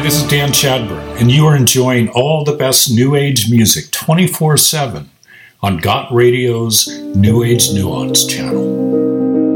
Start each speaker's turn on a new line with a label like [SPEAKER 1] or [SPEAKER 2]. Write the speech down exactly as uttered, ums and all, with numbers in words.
[SPEAKER 1] this is Dan Chadburn, and you are enjoying all the best New Age music twenty-four seven on Got Radio's New Age Nuance channel.